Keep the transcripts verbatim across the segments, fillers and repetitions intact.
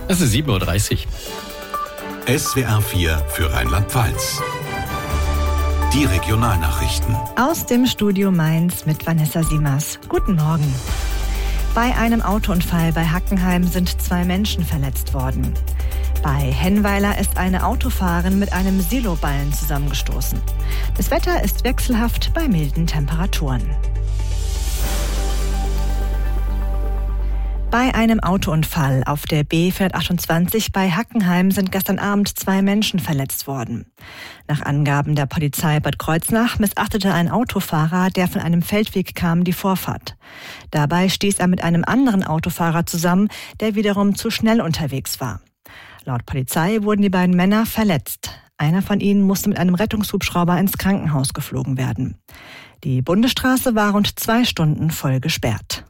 Es ist sieben Uhr dreißig. S W R vier für Rheinland-Pfalz. Die Regionalnachrichten. Aus dem Studio Mainz mit Vanessa Siemers. Guten Morgen. Bei einem Autounfall bei Hackenheim sind zwei Menschen verletzt worden. Bei Hennweiler ist eine Autofahrerin mit einem Siloballen zusammengestoßen. Das Wetter ist wechselhaft bei milden Temperaturen. Bei einem Autounfall auf der B vierhundertachtundzwanzig bei Hackenheim sind gestern Abend zwei Menschen verletzt worden. Nach Angaben der Polizei Bad Kreuznach missachtete ein Autofahrer, der von einem Feldweg kam, die Vorfahrt. Dabei stieß er mit einem anderen Autofahrer zusammen, der wiederum zu schnell unterwegs war. Laut Polizei wurden die beiden Männer verletzt. Einer von ihnen musste mit einem Rettungshubschrauber ins Krankenhaus geflogen werden. Die Bundesstraße war rund zwei Stunden voll gesperrt.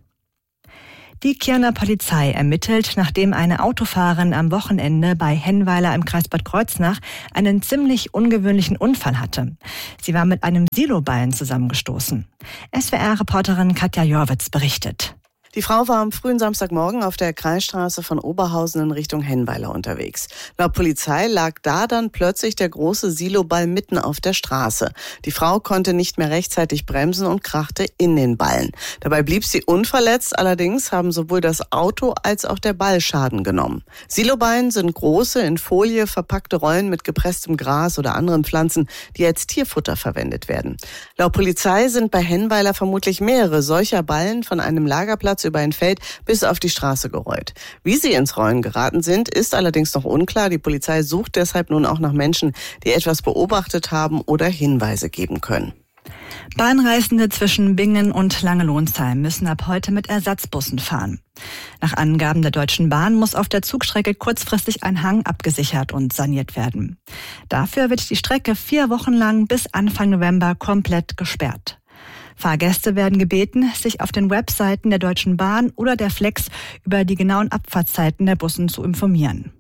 Die Kärntner Polizei ermittelt, nachdem eine Autofahrerin am Wochenende bei Hennweiler im Kreis Bad Kreuznach einen ziemlich ungewöhnlichen Unfall hatte. Sie war mit einem Siloballen zusammengestoßen. S W R-Reporterin Katja Jorwitz berichtet. Die Frau war am frühen Samstagmorgen auf der Kreisstraße von Oberhausen in Richtung Hennweiler unterwegs. Laut Polizei lag da dann plötzlich der große Siloball mitten auf der Straße. Die Frau konnte nicht mehr rechtzeitig bremsen und krachte in den Ballen. Dabei blieb sie unverletzt, allerdings haben sowohl das Auto als auch der Ball Schaden genommen. Siloballen sind große, in Folie verpackte Rollen mit gepresstem Gras oder anderen Pflanzen, die als Tierfutter verwendet werden. Laut Polizei sind bei Hennweiler vermutlich mehrere solcher Ballen von einem Lagerplatz über ein Feld bis auf die Straße gerollt. Wie sie ins Rollen geraten sind, ist allerdings noch unklar. Die Polizei sucht deshalb nun auch nach Menschen, die etwas beobachtet haben oder Hinweise geben können. Bahnreisende zwischen Bingen und Langelonsheim müssen ab heute mit Ersatzbussen fahren. Nach Angaben der Deutschen Bahn muss auf der Zugstrecke kurzfristig ein Hang abgesichert und saniert werden. Dafür wird die Strecke vier Wochen lang bis Anfang November komplett gesperrt. Fahrgäste werden gebeten, sich auf den Webseiten der Deutschen Bahn oder der Flex über die genauen Abfahrtszeiten der Bussen zu informieren.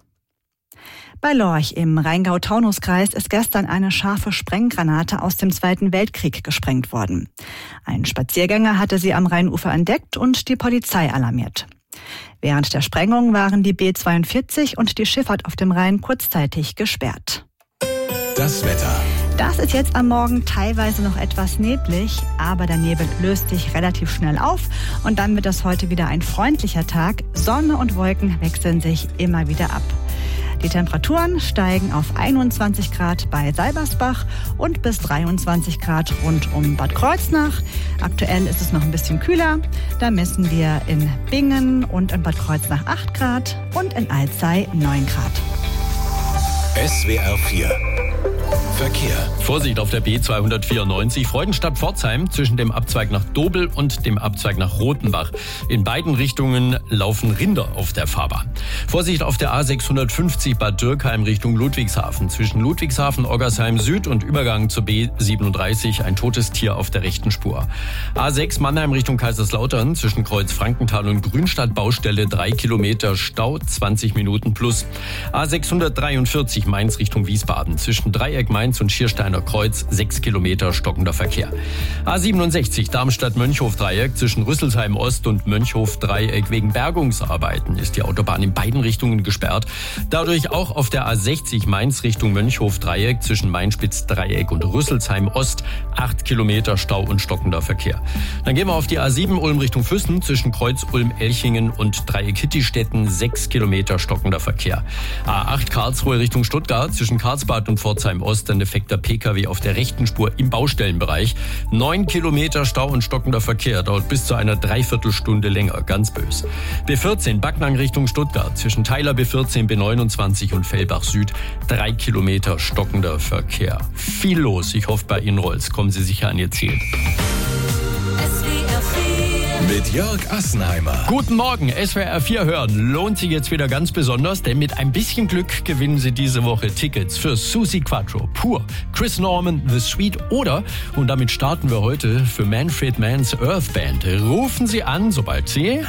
Bei Lorch im Rheingau-Taunus-Kreis ist gestern eine scharfe Sprenggranate aus dem Zweiten Weltkrieg gesprengt worden. Ein Spaziergänger hatte sie am Rheinufer entdeckt und die Polizei alarmiert. Während der Sprengung waren die B zweiundvierzig und die Schifffahrt auf dem Rhein kurzzeitig gesperrt. Das Wetter. Das ist jetzt am Morgen teilweise noch etwas neblig, aber der Nebel löst sich relativ schnell auf und dann wird das heute wieder ein freundlicher Tag. Sonne und Wolken wechseln sich immer wieder ab. Die Temperaturen steigen auf einundzwanzig Grad bei Seibersbach und bis dreiundzwanzig Grad rund um Bad Kreuznach. Aktuell ist es noch ein bisschen kühler. Da messen wir in Bingen und in Bad Kreuznach acht Grad und in Alzey neun Grad. S W R vier Verkehr. Vorsicht auf der B zweihundertvierundneunzig Freudenstadt-Pforzheim zwischen dem Abzweig nach Dobel und dem Abzweig nach Rothenbach. In beiden Richtungen laufen Rinder auf der Fahrbahn. Vorsicht auf der A sechshundertfünfzig Bad Dürkheim Richtung Ludwigshafen. Zwischen Ludwigshafen, Oggersheim Süd und Übergang zur B siebenunddreißig ein totes Tier auf der rechten Spur. A sechs Mannheim Richtung Kaiserslautern zwischen Kreuz Frankenthal und Grünstadt Baustelle drei Kilometer Stau, zwanzig Minuten plus. A sechshundertdreiundvierzig Mainz Richtung Wiesbaden zwischen Dreieck Mainz und Schiersteiner Kreuz, sechs Kilometer stockender Verkehr. A siebenundsechzig Darmstadt-Mönchhof-Dreieck zwischen Rüsselsheim Ost und Mönchhof-Dreieck wegen Bergungsarbeiten ist die Autobahn in beiden Richtungen gesperrt. Dadurch auch auf der A sechzig Mainz Richtung Mönchhof-Dreieck zwischen Mainspitz-Dreieck und Rüsselsheim Ost, acht Kilometer Stau und stockender Verkehr. Dann gehen wir auf die A sieben Ulm Richtung Füssen zwischen Kreuz Ulm-Elchingen und Dreieck Hittistetten, sechs Kilometer stockender Verkehr. A acht Karlsruhe Richtung Stuttgart zwischen Karlsbad und Pforzheim Ost ein defekter P K W auf der rechten Spur im Baustellenbereich. Neun Kilometer Stau und stockender Verkehr, dauert bis zu einer Dreiviertelstunde länger, ganz bös. B vierzehn Backnang Richtung Stuttgart zwischen Theiler B vierzehn, B neunundzwanzig und Fellbach Süd, drei Kilometer stockender Verkehr. Viel los, ich hoffe bei Ihnen rollt's. Kommen Sie sicher an Ihr Ziel. Mit Jörg Assenheimer. Guten Morgen, S W R vier hören lohnt sich jetzt wieder ganz besonders, denn mit ein bisschen Glück gewinnen Sie diese Woche Tickets für Suzi Quattro, Pur, Chris Norman, The Sweet oder, und damit starten wir heute, für Manfred Mann's Earth Band. Rufen Sie an, sobald Sie...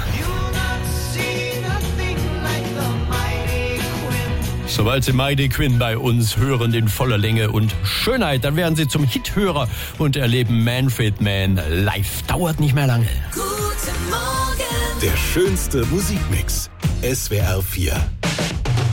Sobald Sie Mighty Quinn bei uns hören in voller Länge und Schönheit, dann werden Sie zum Hithörer und erleben Manfred Mann live. Dauert nicht mehr lange. Guten Morgen. Der schönste Musikmix. S W R vier.